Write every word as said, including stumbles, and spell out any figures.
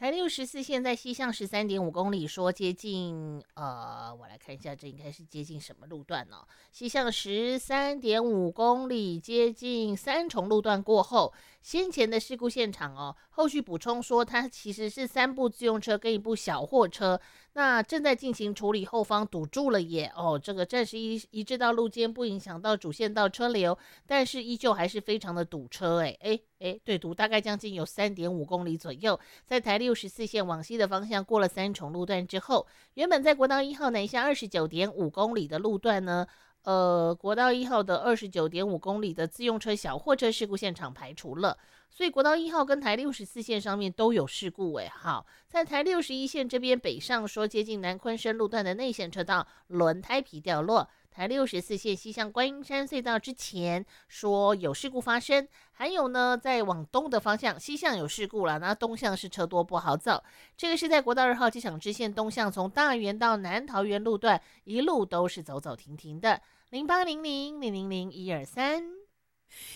台六十四线在西向十三点五公里，说接近呃，我来看一下，这应该是接近什么路段呢、哦？西向十三点五公里，接近三重路段过后，先前的事故现场哦，后续补充说，它其实是三部自用车跟一部小货车，那正在进行处理，后方堵住了耶哦，这个暂时移移至到路肩，不影响到主线道车流，但是依旧还是非常的堵车哎哎哎，对，堵大概将近有三点五公里左右。在台六十四线往西的方向过了三重路段之后，原本在国道一号南下二十九点五公里的路段呢，呃，国道一号的二十九点五公里的自用车小货车事故现场排除了，所以国道一号跟台六十四线上面都有事故诶。好，在台六十一线这边北上说接近南昆生路段的内线车道轮胎皮掉落。台六十四线西向观音山隧道之前说有事故发生，还有呢，在往东的方向西向有事故了，那东向是车多不好走。这个是在国道二号机场支线东向，从大园到南桃园路段一路都是走走停停的。零八零零零零零一二三。